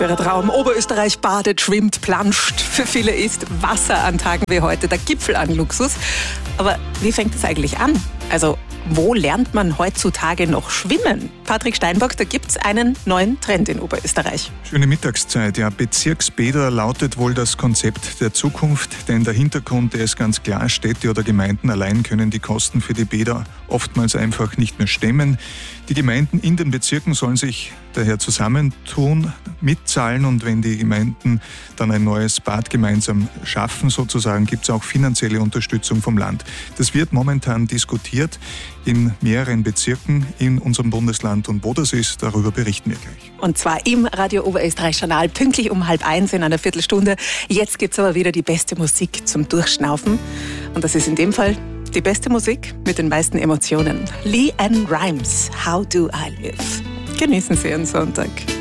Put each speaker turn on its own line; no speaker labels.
Wäre Traum. Oberösterreich badet, schwimmt, planscht. Für viele ist Wasser an Tagen wie heute der Gipfel an Luxus. Aber wie fängt es eigentlich an? Also, wo lernt man heutzutage noch schwimmen? Patrick Steinbock, da gibt es einen neuen Trend in Oberösterreich.
Schöne Mittagszeit. Ja, Bezirksbäder lautet wohl das Konzept der Zukunft, denn der Hintergrund, der ist ganz klar. Städte oder Gemeinden allein können die Kosten für die Bäder oftmals einfach nicht mehr stemmen. Die Gemeinden in den Bezirken sollen sich daher zusammentun, mitzahlen, und wenn die Gemeinden dann ein neues Bad gemeinsam schaffen, sozusagen, gibt es auch finanzielle Unterstützung vom Land. Das wird momentan diskutiert in mehreren Bezirken in unserem Bundesland, und wo das ist, darüber berichten wir gleich.
Und zwar im Radio Oberösterreich Journal, pünktlich um 12:30 in einer Viertelstunde. Jetzt gibt es aber wieder die beste Musik zum Durchschnaufen. Und das ist in dem Fall die beste Musik mit den meisten Emotionen. LeAnn Rimes, How Do I Live? Genießen Sie Ihren Sonntag.